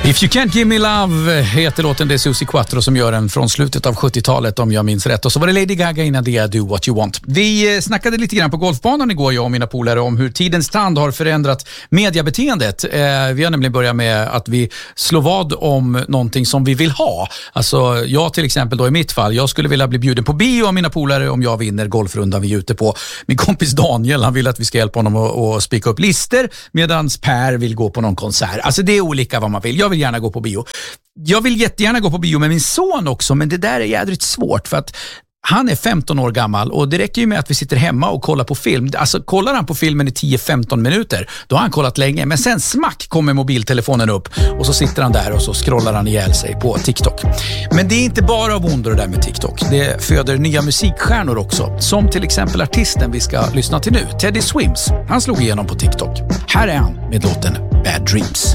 If You Can't Give Me Love heter låten. Det är Susie Quattro som gör den från slutet av 70-talet om jag minns rätt. Och så var det Lady Gaga innan det Do What You Want. Vi snackade lite grann på golfbanan igår, jag och mina polare, om hur tidens tand har förändrat mediabeteendet. Vi har nämligen börjat med att vi slår vad om någonting som vi vill ha. Alltså jag till exempel då i mitt fall, jag skulle vilja bli bjuden på bio av mina polare om jag vinner golfrundan vi är ute på. Min kompis Daniel, han vill att vi ska hjälpa honom att spika upp lister, medan Per vill gå på någon konsert. Alltså det är olika vad man vill. Jag vill gärna gå på bio. Jag vill jättegärna gå på bio med min son också, men det där är jädrigt svårt för att han är 15 år gammal och det räcker ju med att vi sitter hemma och kollar på film. Alltså kollar han på filmen i 10-15 minuter, då har han kollat länge. Men sen smack kommer mobiltelefonen upp och så sitter han där och så scrollar han ihjäl sig på TikTok. Men det är inte bara av ondo det där med TikTok. Det föder nya musikstjärnor också. Som till exempel artisten vi ska lyssna till nu, Teddy Swims. Han slog igenom på TikTok. Här är han med låten Bad Dreams.